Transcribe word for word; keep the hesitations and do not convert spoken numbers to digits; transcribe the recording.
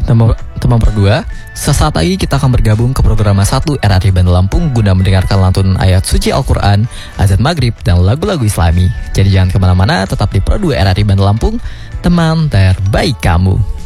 Teman teman berdua, sesaat lagi kita akan bergabung ke program satu R R I Bandar Lampung guna mendengarkan lantunan ayat suci Al-Quran, azan maghrib, dan lagu-lagu Islami. Jadi jangan kemana-mana, tetap di Pro dua R R I Bandar Lampung, teman terbaik kamu.